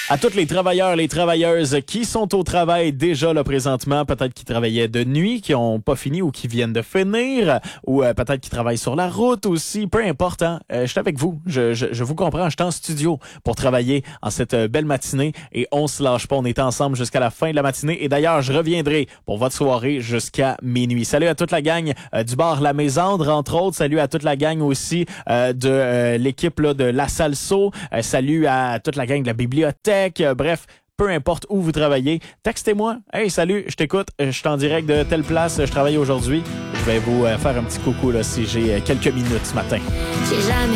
À tous les travailleurs, les travailleuses qui sont au travail déjà là présentement, peut-être qui travaillaient de nuit, qui ont pas fini ou qui viennent de finir, ou peut-être qui travaillent sur la route aussi, peu importe. Hein, je suis avec vous, je vous comprends, je suis en studio pour travailler en cette belle matinée et on se lâche pas, on est ensemble jusqu'à la fin de la matinée et d'ailleurs je reviendrai pour votre soirée jusqu'à minuit. Salut à toute la gang du bar La Mésandre entre autres, salut à toute la gang aussi de l'équipe là, de La Salso, salut à toute la gang de la bibliothèque. Bref, peu importe où vous travaillez, textez-moi. Hey, salut, je t'écoute, je suis en direct de telle place, je travaille aujourd'hui. Je vais vous faire un petit coucou là si j'ai quelques minutes ce matin.